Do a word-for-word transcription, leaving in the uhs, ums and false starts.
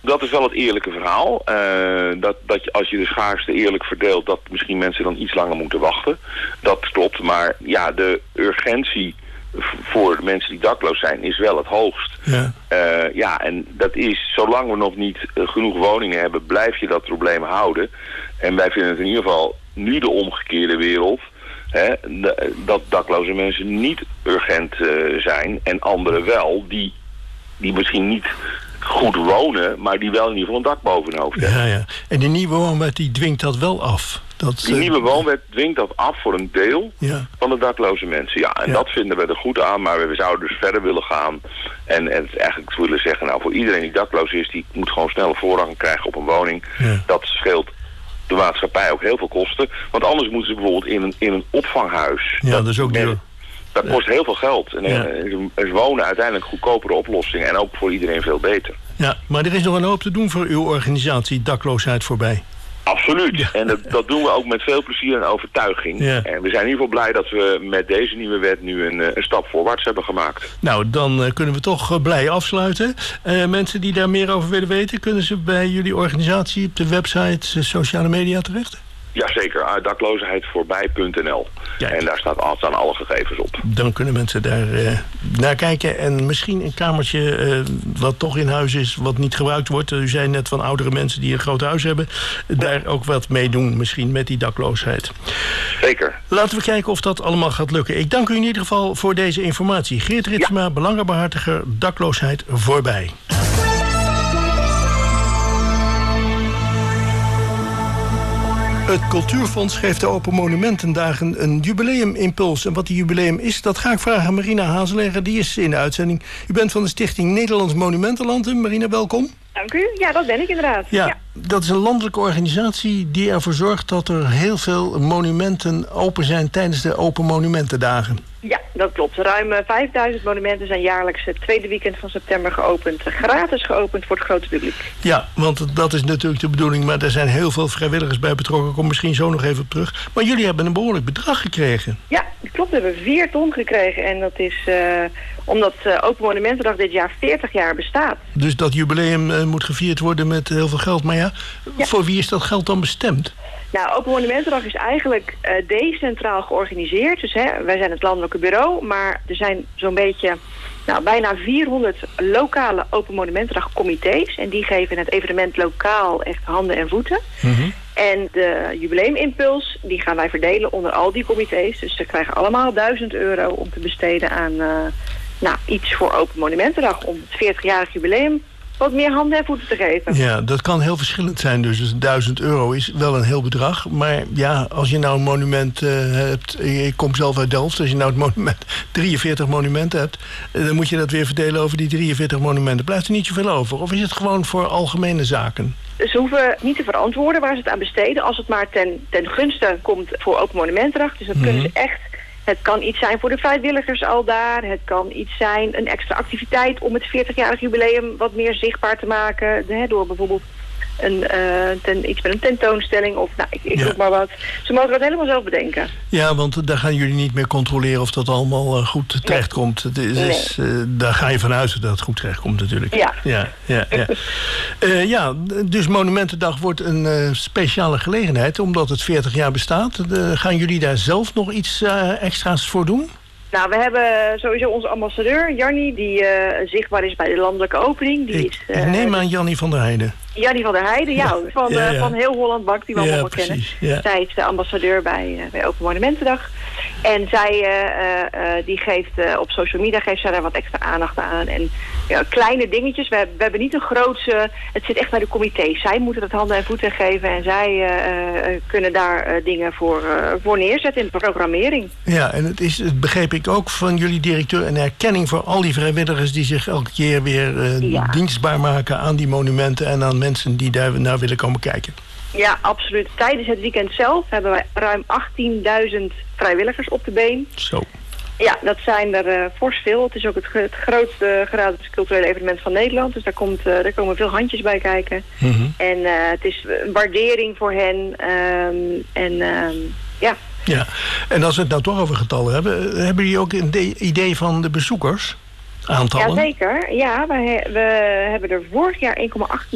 Dat is wel het eerlijke verhaal. Uh, dat, dat je, als je de schaarste eerlijk verdeelt, dat misschien mensen dan iets langer moeten wachten. Dat klopt, maar ja, de urgentie voor de mensen die dakloos zijn is wel het hoogst. Ja, uh, ja en dat is, zolang we nog niet uh, genoeg woningen hebben, blijf je dat probleem houden. En wij vinden het in ieder geval nu de omgekeerde wereld. Hè, de, dat dakloze mensen niet urgent uh, zijn en anderen wel, die, die misschien niet goed wonen, maar die wel in ieder geval een dak boven hun hoofd hebben. Ja, ja. En die nieuwe woonwet die dwingt dat wel af. Dat, die uh, nieuwe woonwet dwingt dat af voor een deel ja. van de dakloze mensen. Ja, en ja. dat vinden we er goed aan, maar we zouden dus verder willen gaan. En, en het eigenlijk willen zeggen, nou voor iedereen die dakloos is, die moet gewoon snel voorrang krijgen op een woning. Ja. Dat scheelt de maatschappij ook heel veel kosten. Want anders moeten ze bijvoorbeeld in een, in een opvanghuis. Ja, dat, dat is ook duur. Dat kost heel veel geld. En ja. er wonen uiteindelijk goedkopere oplossingen. En ook voor iedereen veel beter. Ja, maar er is nog een hoop te doen voor uw organisatie Dakloosheid Voorbij. Absoluut. Ja. En dat, dat doen we ook met veel plezier en overtuiging. Ja. En we zijn in ieder geval blij dat we met deze nieuwe wet nu een, een stap voorwaarts hebben gemaakt. Nou, dan uh, kunnen we toch uh, blij afsluiten. Uh, mensen die daar meer over willen weten, kunnen ze bij jullie organisatie op de website, uh, sociale media terecht? Jazeker, uh, dakloosheidvoorbij punt n l. En daar staat, staan alle gegevens op. Dan kunnen mensen daar uh, naar kijken. En misschien een kamertje uh, wat toch in huis is, wat niet gebruikt wordt. U zei net van oudere mensen die een groot huis hebben. Daar ook wat mee doen, misschien met die dakloosheid. Zeker. Laten we kijken of dat allemaal gaat lukken. Ik dank u in ieder geval voor deze informatie. Geert Ritsema, ja. belangenbehartiger Dakloosheid Voorbij. Het Cultuurfonds geeft de Open Monumentendagen een jubileumimpuls. En wat die jubileum is, dat ga ik vragen aan Marina Hazelegger. Die is in de uitzending. U bent van de Stichting Nederlands Monumentenland. Marina, welkom. Dank u. Ja, dat ben ik inderdaad. Ja, ja, dat is een landelijke organisatie die ervoor zorgt dat er heel veel monumenten open zijn tijdens de Open Monumentendagen. Ja, dat klopt. Ruim vijfduizend monumenten zijn jaarlijks het tweede weekend van september geopend. Gratis geopend voor het grote publiek. Ja, want dat is natuurlijk de bedoeling. Maar er zijn heel veel vrijwilligers bij betrokken. Ik kom misschien zo nog even op terug. Maar jullie hebben een behoorlijk bedrag gekregen. Ja, dat klopt. We hebben vier ton gekregen. En dat is uh, omdat uh, Open Monumentendag dit jaar veertig jaar bestaat. Dus dat jubileum uh, moet gevierd worden met heel veel geld. Maar ja, ja, voor wie is dat geld dan bestemd? Nou, Open Monumentendag is eigenlijk uh, decentraal georganiseerd. Dus hè, wij zijn het landelijke bureau, maar er zijn zo'n beetje nou, bijna vierhonderd lokale Open Monumentendag comité's. En die geven het evenement lokaal echt handen en voeten. Mm-hmm. En de jubileumimpuls, die gaan wij verdelen onder al die comité's. Dus ze krijgen allemaal duizend euro om te besteden aan uh, nou, iets voor Open Monumentendag. Om het veertigjarig jubileum wat meer handen en voeten te geven. Ja, dat kan heel verschillend zijn. Dus duizend euro is wel een heel bedrag. Maar ja, als je nou een monument uh, hebt... Ik kom zelf uit Delft. Als je nou het monument drieënveertig monumenten hebt... Uh, dan moet je dat weer verdelen over die drieënveertig monumenten. Blijft er niet zoveel over? Of is het gewoon voor algemene zaken? Ze hoeven niet te verantwoorden waar ze het aan besteden... als het maar ten, ten gunste komt voor Open Monumentendag. Dus dat mm-hmm. kunnen ze echt... Het kan iets zijn voor de vrijwilligers al daar. Het kan iets zijn, een extra activiteit om het veertigjarig jubileum wat meer zichtbaar te maken. Hè, door bijvoorbeeld een, uh, ten, iets met een tentoonstelling of nou, ik, ik ja. roep maar wat. Ze mogen dat helemaal zelf bedenken. Ja, want daar gaan jullie niet meer controleren of dat allemaal uh, goed terechtkomt. Het is, nee. is, uh, daar ga je vanuit dat het goed terechtkomt natuurlijk. Ja. Ja, ja, ja. uh, ja, dus Monumentendag wordt een uh, speciale gelegenheid omdat het veertig jaar bestaat. Uh, gaan jullie daar zelf nog iets uh, extra's voor doen? Nou, we hebben sowieso onze ambassadeur, Jannie, die uh, zichtbaar is bij de landelijke opening. Die ik, is, uh, ik neem aan Jannie van der Heijden. Jannie van der Heijden, ja, ja, van, ja, ja. Uh, van heel Holland Bak, die we ja, allemaal precies, kennen. Ja. Zij is de ambassadeur bij, uh, bij Open Monumentendag. En zij uh, uh, die geeft uh, op social media geeft zij daar wat extra aandacht aan. En ja, kleine dingetjes. We, we hebben niet een grootse... Het zit echt bij de comité's. Zij moeten het handen en voeten geven. En zij uh, uh, kunnen daar uh, dingen voor, uh, voor neerzetten in de programmering. Ja, en het is, het begreep ik ook van jullie directeur, een erkenning voor al die vrijwilligers die zich elke keer weer uh, ja. dienstbaar maken aan die monumenten en aan mensen die daar naar willen komen kijken. Ja, absoluut. Tijdens het weekend zelf hebben wij ruim achttienduizend vrijwilligers op de been. Zo. Ja, dat zijn er uh, fors veel. Het is ook het, het grootste gratis culturele evenement van Nederland. Dus daar, komt, uh, daar komen veel handjes bij kijken. Mm-hmm. En uh, het is een waardering voor hen. Um, en um, ja. Ja, en als we het nou toch over getallen hebben, hebben jullie ook een de- idee van de bezoekers? Aantallen? Jazeker. Ja, we, he- we hebben er vorig jaar één komma acht